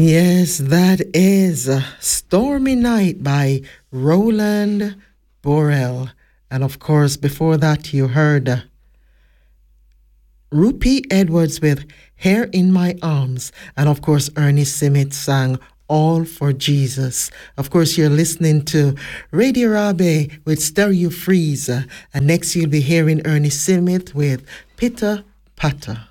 Yes, that is Stormy Night by Roland Borel. And of course, before that, you heard Rupi Edwards with Hair in My Arms. And of course, Ernie Simmet sang All for Jesus. Of course, you're listening to Radio Rabe with Stereo Freeze. And next, you'll be hearing Ernie Simmet with Pitter Patter.